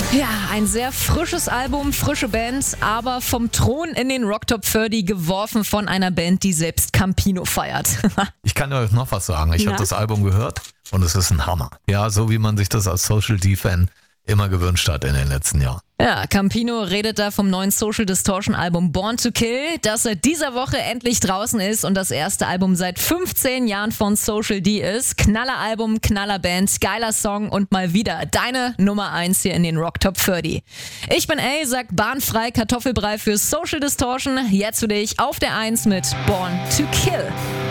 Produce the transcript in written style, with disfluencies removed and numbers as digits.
Ja, ein sehr frisches Album, frische Band, aber vom Thron in den Rock Top 30 geworfen von einer Band, die selbst Campino feiert. Ich kann euch noch was sagen. Ich habe das Album gehört und es ist ein Hammer. Ja, so wie man sich das als Social D-Fan immer gewünscht hat in den letzten Jahren. Ja, Campino redet da vom neuen Social Distortion Album Born to Kill, das seit dieser Woche endlich draußen ist und das erste Album seit 15 Jahren von Social D ist. Knalleralbum, Knallerband, geiler Song und mal wieder deine Nummer 1 hier in den Rock Top 30. Ich bin A, sag bahnfrei Kartoffelbrei für Social Distortion. Jetzt für dich auf der 1 mit Born to Kill.